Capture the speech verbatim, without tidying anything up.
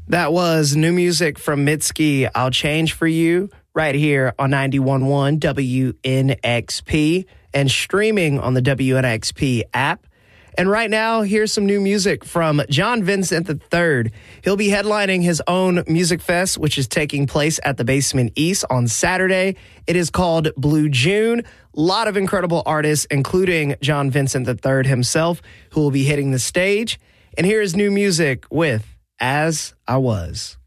That was new music from Mitski, I'll Change For You, right here on ninety-one point one W N X P and streaming on the W N X P app. And right now, here's some new music from John Vincent the third. He'll be headlining his own music fest, which is taking place at the Basement East on Saturday. It is called Blue June. A lot of incredible artists, including John Vincent the third himself, who will be hitting the stage. And here is new music with As I Was.